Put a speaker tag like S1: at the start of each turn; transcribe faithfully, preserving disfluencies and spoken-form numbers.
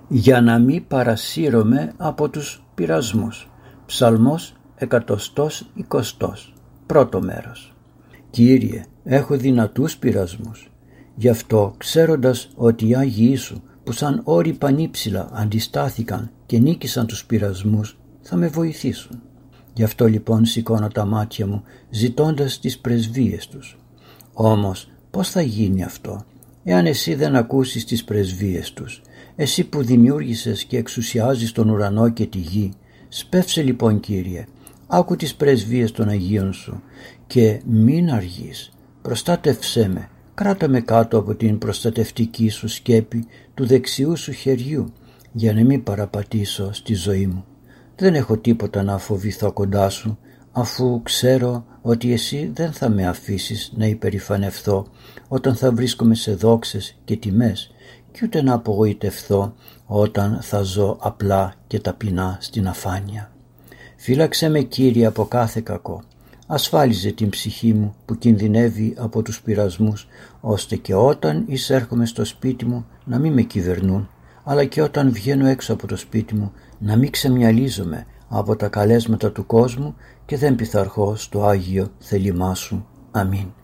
S1: για να μην παρασύρωμαι από τους πειρασμούς. Ψαλμός εκατοστός εικοστός. Πρώτο μέρος. Κύριε, έχω δυνατούς πειρασμούς. Γι' αυτό, ξέροντας ότι οι Άγιοι Σου που σαν όροι πανύψηλα αντιστάθηκαν και νίκησαν τους πειρασμούς, θα με βοηθήσουν. Γι' αυτό λοιπόν σηκώνω τα μάτια μου ζητώντας τις πρεσβείες τους. Όμως πώς θα γίνει αυτό, εάν εσύ δεν ακούσεις τις πρεσβείες τους? Εσύ που δημιούργησες και εξουσιάζεις τον ουρανό και τη γη, σπεύσε λοιπόν, Κύριε, άκου τις πρεσβείες των Αγίων Σου και μην αργείς. Προστάτευσέ με, κράτα με κάτω από την προστατευτική Σου σκέπη του δεξιού Σου χεριού, για να μην παραπατήσω στη ζωή μου. Δεν έχω τίποτα να φοβηθώ κοντά Σου, αφού ξέρω ότι Εσύ δεν θα με αφήσεις να υπερηφανευθώ όταν θα βρίσκομαι σε δόξες και τιμές, και ούτε να απογοητευθώ όταν θα ζω απλά και ταπεινά στην αφάνεια. Φύλαξέ με, Κύριε, από κάθε κακό. Ασφάλιζε την ψυχή μου που κινδυνεύει από τους πειρασμούς, ώστε και όταν εισέρχομαι στο σπίτι μου να μην με κυβερνούν, αλλά και όταν βγαίνω έξω από το σπίτι μου να μην ξεμυαλίζομαι από τα καλέσματα του κόσμου και δεν πειθαρχώ στο Άγιο θέλημά Σου. Αμήν.